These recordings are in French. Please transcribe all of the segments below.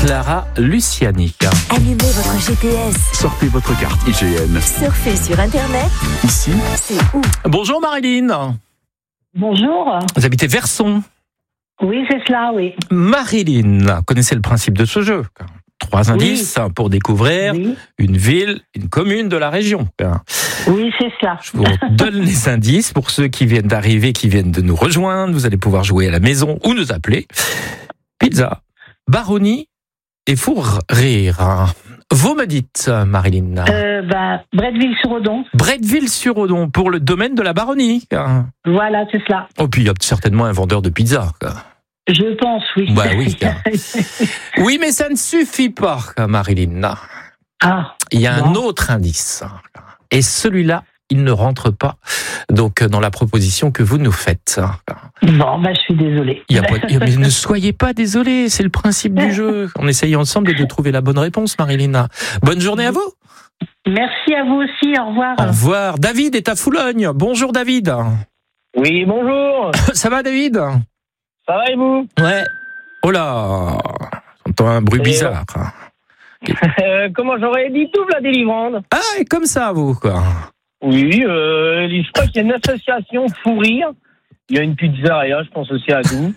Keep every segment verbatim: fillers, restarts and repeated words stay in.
Clara Luciani. Allumez votre G P S. Sortez votre carte I G N. Surfez sur Internet. Ici, c'est où? Bonjour Marilyn. Bonjour. Vous habitez Verson. Oui, c'est cela, oui. Marilyn, connaissez le principe de ce jeu. Trois indices oui. pour découvrir oui. une ville, une commune de la région. Oui, c'est cela. Je vous donne les indices pour ceux qui viennent d'arriver, qui viennent de nous rejoindre. Vous allez pouvoir jouer à la maison ou nous appeler. Pizza, Baroni et four rire. Vous me dites, Marilyn. Euh, bah, Bretteville-sur-Odon. Bretteville-sur-Odon, pour le domaine de la Baronnie. Voilà, c'est cela. Oh, puis il y a certainement un vendeur de pizza. Je pense, oui. Bah oui. Oui, mais ça ne suffit pas, Marilyn. Ah. Il y a bon. un autre indice. Et celui-là, il ne rentre pas donc dans la proposition que vous nous faites. Bon, bah, je suis désolée. Il y a pas, mais ne soyez pas désolée, c'est le principe du jeu. On essaye ensemble de trouver la bonne réponse, Marilyn. Bonne journée à vous. Merci à vous aussi, au revoir. Au revoir. David est à Foulogne. Bonjour David. Oui, bonjour. Ça va David? Ça va et vous? Ouais. Oh là, j'entends un bruit et bizarre. Euh, comment j'aurais dit tout la délivrande? Ah, et comme ça vous quoi? Oui, euh, je crois qu'il y a une association Fou Rire. Il y a une pizzeria, je pense aussi à Doux.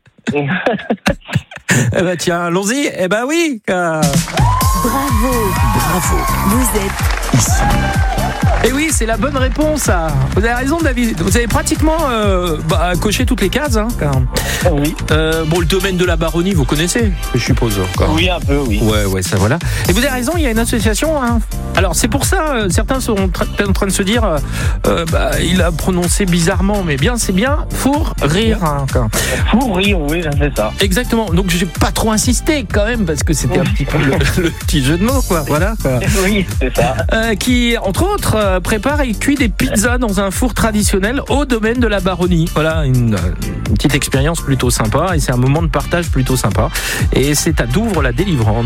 Eh ben tiens, allons-y. Eh ben oui. Euh... Bravo. Bravo. Vous êtes ici. Et oui, c'est la bonne réponse. Vous avez raison, David. Vous avez pratiquement euh, bah, coché toutes les cases. Hein, oui. Euh, bon, le domaine de la Baronnie, vous connaissez, je suppose. Encore. Oui, un peu, oui. Ouais, ouais, ça voilà. Et vous avez raison, il y a une association. Hein. Alors, c'est pour ça, euh, certains sont tra- en train de se dire, euh, euh, bah, il a prononcé bizarrement, mais bien, c'est bien, four rire. Hein, Four rire, oui, c'est ça. Exactement. Donc, j'ai pas trop insisté quand même parce que c'était un petit peu le, le petit jeu de mots, quoi. Voilà. Quoi. Oui, c'est ça. Euh, qui, entre autres. Euh, prépare et cuit des pizzas dans un four traditionnel au domaine de la Baronnie. Voilà, une, une petite expérience plutôt sympa et c'est un moment de partage plutôt sympa. Et c'est à Douvres la délivrande.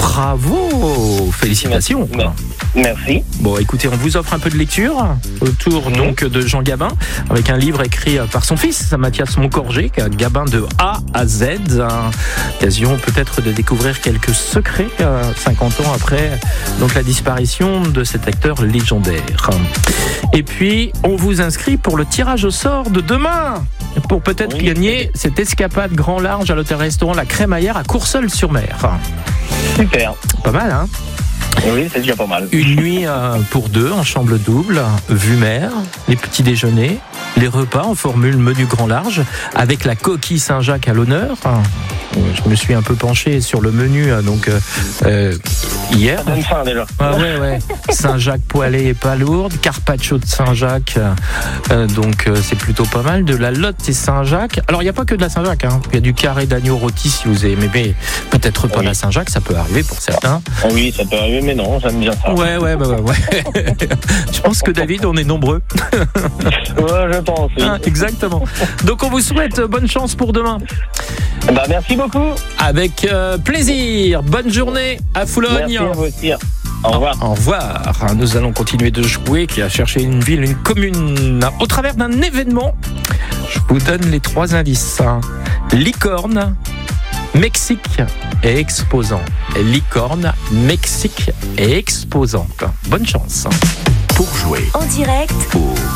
Bravo, félicitations. Merci. Bon, écoutez, on vous offre un peu de lecture autour mmh. donc de Jean Gabin avec un livre écrit par son fils Mathias Moncorgé, Gabin de A à Z. Occasion peut-être de découvrir quelques secrets cinquante ans après donc la disparition de cet acteur légendaire. Et puis, on vous inscrit pour le tirage au sort de demain pour peut-être oui. gagner cette escapade grand large à l'hôtel-restaurant La Crémaillère à Courseulles-sur-Mer. Super. Pas mal, hein? Oui, c'est déjà pas mal. Une nuit euh, pour deux en chambre double, vue mer, les petits déjeuners, les repas en formule menu grand large avec la coquille Saint-Jacques à l'honneur. Je me suis un peu penché sur le menu donc euh, hier. Ça donne faim déjà. Ah ouais ouais. Saint-Jacques poêlé et pas lourde, carpaccio de Saint-Jacques, euh, donc euh, c'est plutôt pas mal. De la lotte et Saint-Jacques. Alors il n'y a pas que de la Saint-Jacques, hein. Il y a du carré d'agneau rôti si vous aimez, mais peut-être pas oui. la Saint-Jacques, ça peut arriver pour certains. Oui, ça peut arriver, mais non, j'aime bien ça. Ouais ouais bah, bah ouais. Je pense que David, on est nombreux. Ouais, je pense. Oui. Ah, exactement. Donc on vous souhaite bonne chance pour demain. Bah merci beaucoup. Avec euh, plaisir. Bonne journée à Foulogne. Merci à vous aussi. Au revoir. Au revoir. Nous allons continuer de jouer, qui a cherché une ville, une commune, au travers d'un événement. Je vous donne les trois indices. Licorne, Mexique et exposant. Licorne, Mexique et exposant. Bonne chance. Pour jouer en direct au